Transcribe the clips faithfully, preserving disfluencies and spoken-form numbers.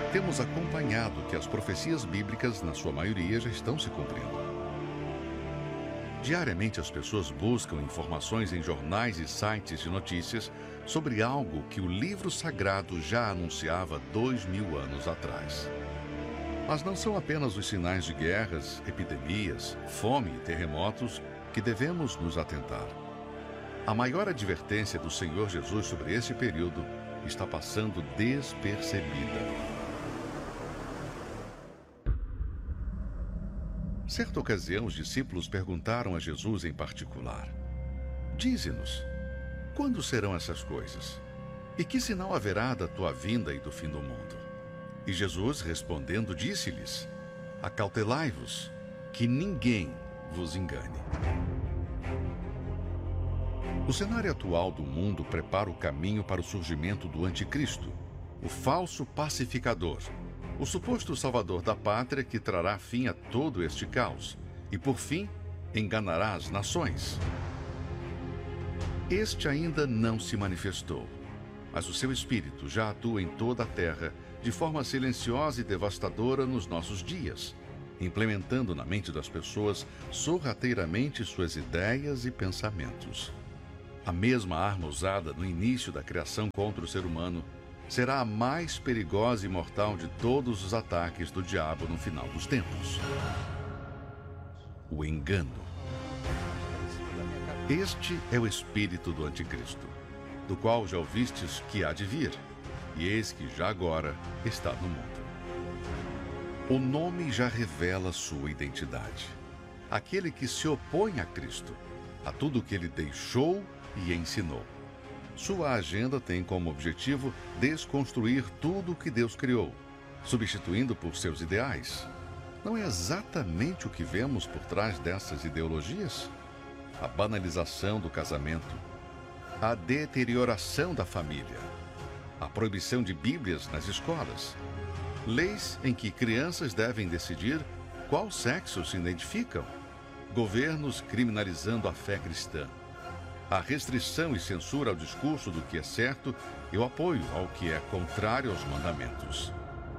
Temos acompanhado que as profecias bíblicas, na sua maioria, já estão se cumprindo. Diariamente as pessoas buscam informações em jornais e sites de notícias sobre algo que o livro sagrado já anunciava dois mil anos atrás. Mas não são apenas os sinais de guerras, epidemias, fome e terremotos que devemos nos atentar. A maior advertência do Senhor Jesus sobre este período está passando despercebida. Certa ocasião, os discípulos perguntaram a Jesus em particular: Dize-nos, quando serão essas coisas? E que sinal haverá da tua vinda e do fim do mundo? E Jesus, respondendo, disse-lhes: Acautelai-vos, que ninguém vos engane. O cenário atual do mundo prepara o caminho para o surgimento do anticristo, o falso pacificador, o suposto salvador da pátria que trará fim a todo este caos e, por fim, enganará as nações. Este ainda não se manifestou, mas o seu espírito já atua em toda a terra de forma silenciosa e devastadora nos nossos dias, implementando na mente das pessoas sorrateiramente suas ideias e pensamentos. A mesma arma usada no início da criação contra o ser humano será a mais perigosa e mortal de todos os ataques do diabo no final dos tempos. O engano. Este é o espírito do anticristo, do qual já ouvistes que há de vir, e eis que já agora está no mundo. O nome já revela sua identidade. Aquele que se opõe a Cristo, a tudo o que ele deixou e ensinou. Sua agenda tem como objetivo desconstruir tudo o que Deus criou, substituindo por seus ideais. Não é exatamente o que vemos por trás dessas ideologias? A banalização do casamento, a deterioração da família, a proibição de Bíblias nas escolas, leis em que crianças devem decidir qual sexo se identificam, governos criminalizando a fé cristã, a restrição e censura ao discurso do que é certo e o apoio ao que é contrário aos mandamentos.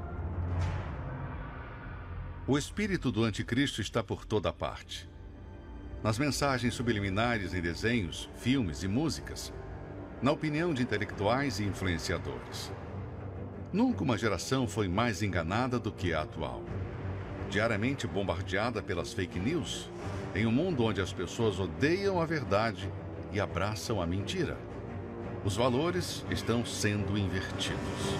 O espírito do anticristo está por toda parte. Nas mensagens subliminares em desenhos, filmes e músicas, na opinião de intelectuais e influenciadores. Nunca uma geração foi mais enganada do que a atual. Diariamente bombardeada pelas fake news, em um mundo onde as pessoas odeiam a verdade e abraçam a mentira. Os valores estão sendo invertidos.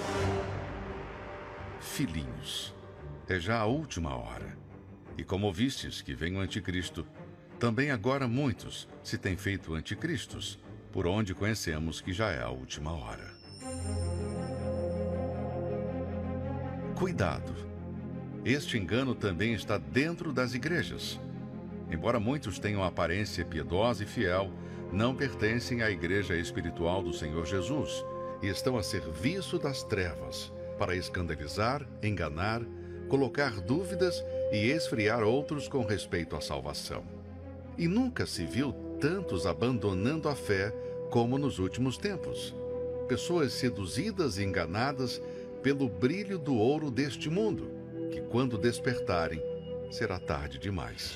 Filhinhos, é já a última hora. E como ouvistes que vem o anticristo, também agora muitos se têm feito anticristos, por onde conhecemos que já é a última hora. Cuidado! Este engano também está dentro das igrejas. Embora muitos tenham aparência piedosa e fiel, não pertencem à igreja espiritual do Senhor Jesus e estão a serviço das trevas para escandalizar, enganar, colocar dúvidas e esfriar outros com respeito à salvação. E nunca se viu tantos abandonando a fé como nos últimos tempos. Pessoas seduzidas e enganadas pelo brilho do ouro deste mundo, que quando despertarem, será tarde demais.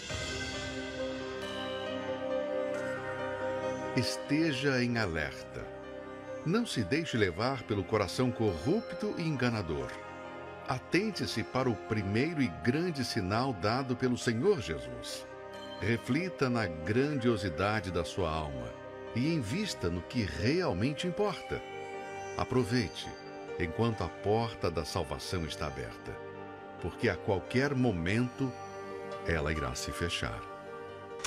Esteja em alerta. Não se deixe levar pelo coração corrupto e enganador. Atente-se para o primeiro e grande sinal dado pelo Senhor Jesus. Reflita na grandiosidade da sua alma e invista no que realmente importa. Aproveite enquanto a porta da salvação está aberta, porque a qualquer momento ela irá se fechar.